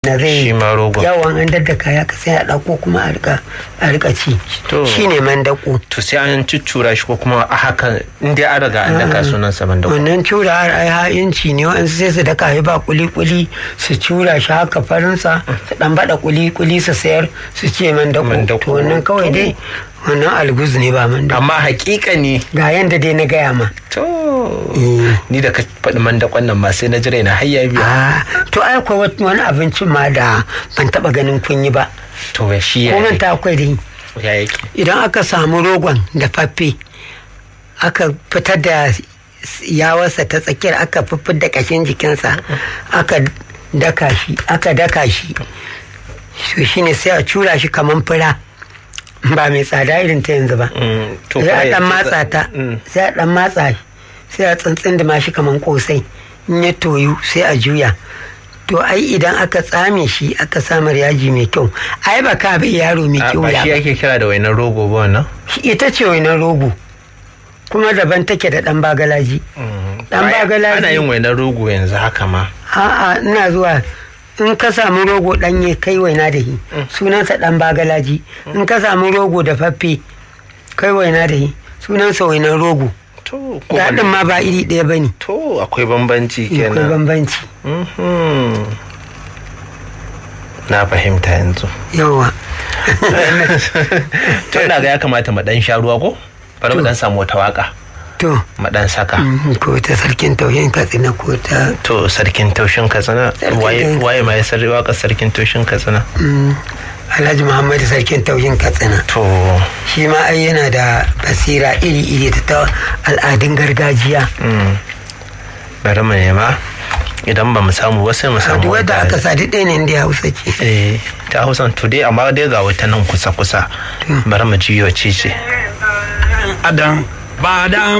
na zai shi ma rogon yawan an daddaka ya ka sai a ɗauko kuma a rika ci shi ne mandako. To sai an cuccura shi ko kuma a haka inda an riga an daka sunan sa mandako. Wannan cura ai ha'inci ne wa'ansu sai su daka shi ba kuli su cura shi haka farinsa su dan bada kuli su sayar su ce mandako. To wannan kawai dai wannan alguz ne ba mandako. Amma hakika ne ga yanda dai na gaya ma. To ni da ka faɗi mandakon nan ma sai na jira na hayya biya. To ai akwai wani abincin ma da ban taɓa ganin kun yi ba. To shi ya yi. Ta akwai dai. Ya yake. Idan aka samu rogon da faffe aka fitar da yawarsa ta tsakiyar aka fiffar da kashin jikinsa aka daka shi shi ne sai a cura shi kamar fura ba mai tsada irin ta yanzu ba. Sai a dan matsa ta sai a dan matsa sai a tsintsin da mashi kamar kosai in ya toyu sai a juya. To ai idan aka tsame shi aka samar yaji mai kyau ai ba ka bai yaro mai kyau ya ba. Shi ake kira da wainar rogo ba wannan? Ita ce wainar rogo kuma daban take da dan bagalaji. Dan bagalaji ana yin wainar rogo yanzu haka ma. A'a ina zuwa in ka samu rogo danye kai waina da shi sunansa dan bagalaji. In ka samu rogo da faffe kai waina da shi sunansa wainar rogo. Daɗin ma ba iri ɗaya ba ne. To akwai bambanci kenan. Akwai bambanci. Na fahimta yanzu. Yawa. To ina ga ya kamata mu dan sha ruwa ko? Bari mu dan samu wata waka. To. Mu dan saka. Ko ta sarkin taushin Katsina ko ta. To sarkin taushin Katsina. Waye ma ya sarri waka sarkin taushin Katsina? Alhaji Muhammadu sarkin taushin Katsina. To. Shi ma ai yana da basira iri-iri ta al'adun gargajiya. Bari mu nema idan ba mu samu ba sai mu samu. Wadda aka sadi ɗaya ne inda Hausa ce. Ta Hausa to dai amma dai ga wata nan kusa-kusa. Bari mu ji yace ce. Adam ba da